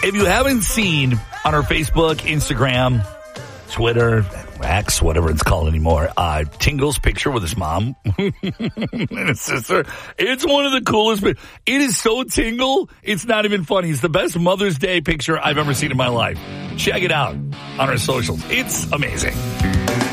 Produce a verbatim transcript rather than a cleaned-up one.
If you haven't seen on her Facebook, Instagram, Twitter, X, whatever it's called anymore, uh, Tingle's picture with his mom and his sister. It's one of the coolest. It is so Tingle, it's not even funny. It's the best Mother's Day picture I've ever seen in my life. Check it out on our socials. It's amazing.